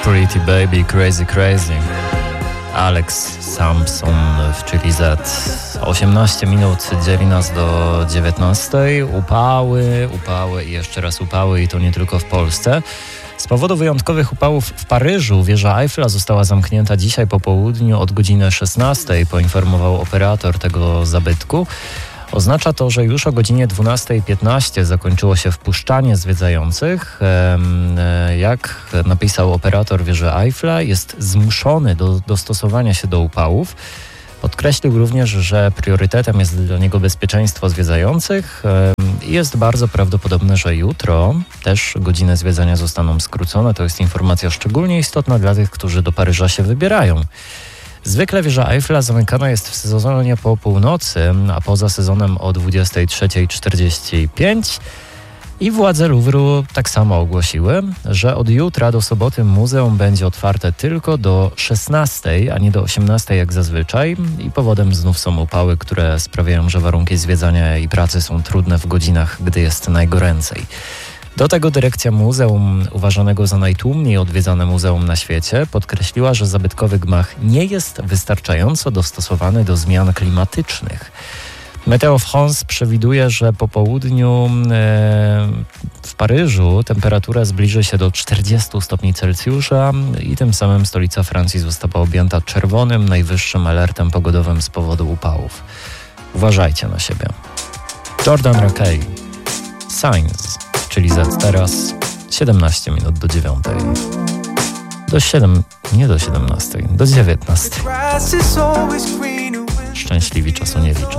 Pretty Baby, Crazy Crazy. Alex Sampson w Chili Z. 18 minut dzieli nas do 19. Upały i jeszcze raz upały i to nie tylko w Polsce. Z powodu wyjątkowych upałów w Paryżu wieża Eiffla została zamknięta dzisiaj po południu od godziny 16, poinformował operator tego zabytku. Oznacza to, że już o godzinie 12:15 zakończyło się wpuszczanie zwiedzających. Jak napisał operator wieży Eiffla, jest zmuszony do dostosowania się do upałów. Podkreślił również, że priorytetem jest dla niego bezpieczeństwo zwiedzających i jest bardzo prawdopodobne, że jutro też godziny zwiedzania zostaną skrócone. To jest informacja szczególnie istotna dla tych, którzy do Paryża się wybierają. Zwykle wieża Eiffla zamykana jest w sezonie po północy, a poza sezonem o 23:45. I władze Louvru tak samo ogłosiły, że od jutra do soboty muzeum będzie otwarte tylko do 16, a nie do 18 jak zazwyczaj. I powodem znów są upały, które sprawiają, że warunki zwiedzania i pracy są trudne w godzinach, gdy jest najgoręcej. Do tego dyrekcja muzeum, uważanego za najtłumniej odwiedzane muzeum na świecie, podkreśliła, że zabytkowy gmach nie jest wystarczająco dostosowany do zmian klimatycznych. Meteo France przewiduje, że po południu w Paryżu temperatura zbliży się do 40 stopni Celsjusza i tym samym stolica Francji została objęta czerwonym, najwyższym alertem pogodowym z powodu upałów. Uważajcie na siebie. Jordan Rakei, Signs, czyli Z teraz 17 minut do 9. Do 19. Szczęśliwi czasu nie liczą.